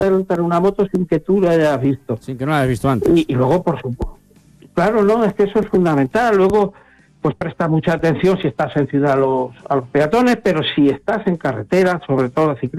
para una moto sin que tú lo hayas visto. Sin que no lo hayas visto antes. Y luego, por supuesto, claro, no, es que eso es fundamental. Luego, pues presta mucha atención si estás en ciudad a los peatones, pero si estás en carretera, sobre todo a ciclistas,